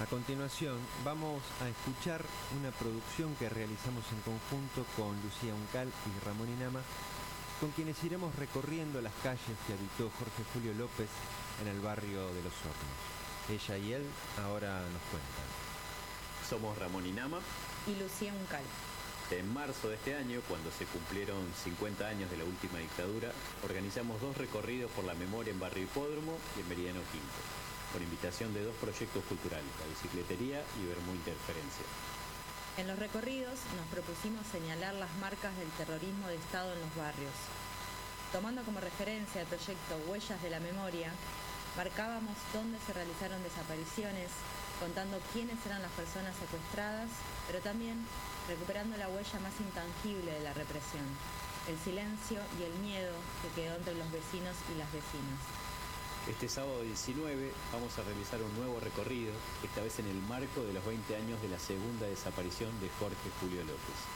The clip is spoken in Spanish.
A continuación vamos a escuchar una producción que realizamos en conjunto con Lucía Uncal y Ramón Inama, con quienes iremos recorriendo las calles que habitó Jorge Julio López en el barrio de Los Hornos. Ella y él ahora nos cuentan. Somos Ramón Inama y Lucía Uncal. En marzo de este año, cuando se cumplieron 50 años de la última dictadura, organizamos 2 recorridos por la memoria en Barrio Hipódromo y en Meridiano Quinto, por invitación de 2 proyectos culturales, la Bicicletería y Bermú Interferencia. En los recorridos nos propusimos señalar las marcas del terrorismo de Estado en los barrios. Tomando como referencia el proyecto Huellas de la Memoria, marcábamos dónde se realizaron desapariciones, contando quiénes eran las personas secuestradas, pero también recuperando la huella más intangible de la represión, el silencio y el miedo que quedó entre los vecinos y las vecinas. Este sábado 19 vamos a realizar un nuevo recorrido, esta vez en el marco de los 20 años de la segunda desaparición de Jorge Julio López.